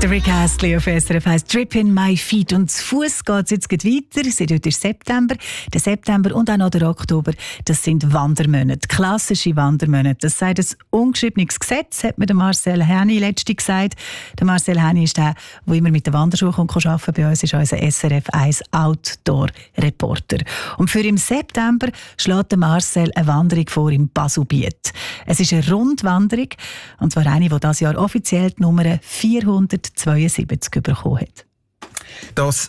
Der Rick Astley auf SRF heisst «Drip in my feet». Und zu Fuss geht es jetzt weiter. Seit heute ist September. Der September und auch noch der Oktober, das sind Wandermonate. Klassische Wandermonate. Das sagt ein ungeschriebenes Gesetz, hat mir der Marcel Häni letztens gesagt. Der Marcel Häni ist der immer mit der Wanderschuhe arbeiten bei uns, ist unser SRF 1 Outdoor-Reporter. Und für im September schlägt der Marcel eine Wanderung vor im Baselbiet. Es ist eine Rundwanderung, und zwar eine, die dieses Jahr offiziell die Nummer 472 bekommen hat. Das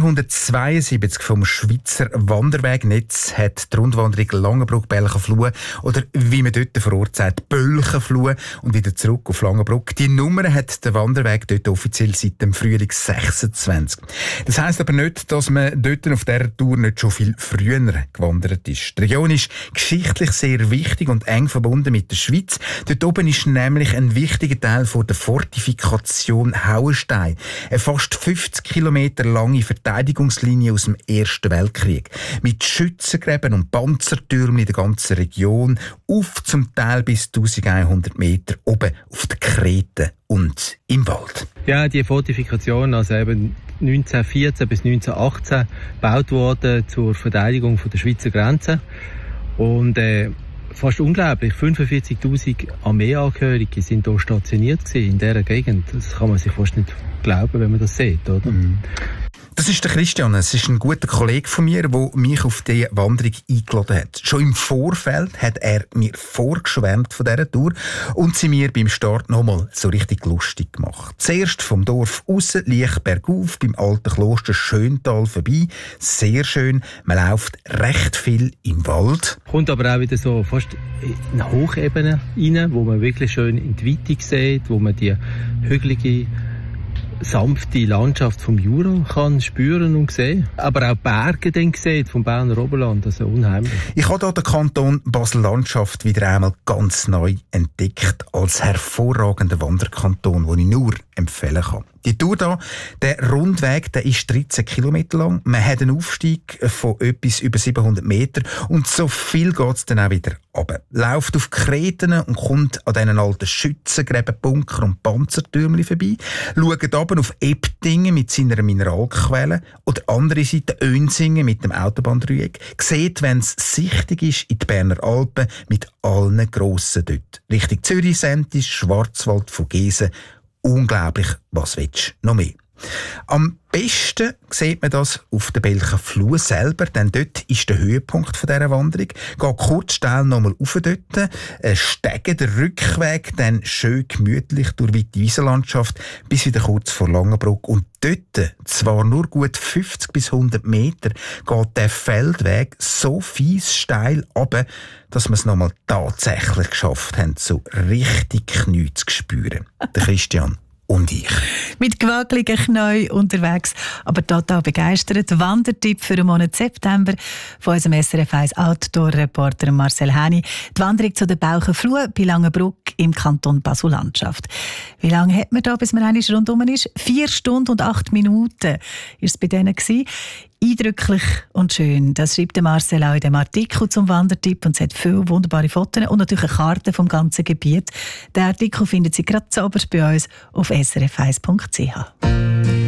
472 vom Schweizer Wanderwegnetz hat die Rundwanderung Langenbruck-Belchenfluh oder wie man dort vor Ort sagt, Bölchenfluh und wieder zurück auf Langenbruck. Die Nummer hat der Wanderweg dort offiziell seit dem Frühling 26. Das heisst aber nicht, dass man dort auf dieser Tour nicht schon viel früher gewandert ist. Die Region ist geschichtlich sehr wichtig und eng verbunden mit der Schweiz. Dort oben ist nämlich ein wichtiger Teil von der Fortifikation Hauenstein. Eine fast 50 Kilometer lange Verteidigungslinie aus dem Ersten Weltkrieg. Mit Schützengräben und Panzertürmen in der ganzen Region, auf zum Teil bis 1100 Meter oben auf den Kreten und im Wald. Ja, die Fortifikation, also eben 1914 bis 1918 gebaut worden zur Verteidigung der Schweizer Grenze. Und fast unglaublich, 45'000 Armeeangehörige sind hier stationiert in dieser Gegend. Das kann man sich fast nicht glauben, wenn man das sieht, oder? Das ist der Christian. Es ist ein guter Kollege von mir, der mich auf diese Wanderung eingeladen hat. Schon im Vorfeld hat er mir vorgeschwärmt von dieser Tour und sie mir beim Start nochmal so richtig lustig gemacht. Zuerst vom Dorf raus, leicht bergauf, beim alten Kloster Schöntal vorbei. Sehr schön. Man läuft recht viel im Wald. Kommt aber auch wieder so fast in eine Hochebene rein, wo man wirklich schön in die Weite sieht, wo man die hügelige, sanfte Landschaft vom Jura kann spüren und sehen. Aber auch Berge dann sehen vom Berner Oberland, also unheimlich. Ich habe hier den Kanton Basel-Landschaft wieder einmal ganz neu entdeckt als hervorragenden Wanderkanton, den ich nur empfehlen kann. Die Tour hier, der Rundweg, der ist 13 Kilometer lang. Man hat einen Aufstieg von etwas über 700 Meter und so viel geht es dann auch wieder runter. Läuft auf Kreten und kommt an diesen alten Schützengräben, Bunker und Panzertürmchen vorbei. Schaut runter auf Ebdingen mit seiner Mineralquelle oder andere Seite Önsingen mit dem Autobahndreieck. Seht, wenn es sichtig ist, in die Berner Alpen mit allen Grossen dort. Richtung Zürich, Sentis, Schwarzwald, Vogesen. Unglaublich, was willst du noch mehr? Am besten sieht man das auf der Belchenfluh selber, denn dort ist der Höhepunkt dieser Wanderung. Geht kurz steil nochmal rauf dort, steigen den Rückweg, dann schön gemütlich durch weite Wiesenlandschaft bis wieder kurz vor Langenbruck. Und dort, zwar nur gut 50 bis 100 Meter, geht der Feldweg so fies steil runter, dass wir es nochmal tatsächlich geschafft haben, so richtig Knie zu spüren. Der Christian und ich. Mit gewackeligen Knien unterwegs, aber total begeistert. Wandertipp für den Monat September von unserem SRF 1 Outdoor-Reporter Marcel Häni. Die Wanderung zu der Belchenfluh bei Langenbruck im Kanton Basel-Landschaft. Wie lange hat man da, bis man einmal rundum ist? 4 Stunden und 8 Minuten war es bei denen gewesen. Eindrücklich und schön. Das schreibt Marcel auch in dem Artikel zum Wandertipp und es hat viele wunderbare Fotos und natürlich eine Karte vom ganzen Gebiet. Den Artikel findet Sie gerade zuoberst bei uns auf srf1.ch.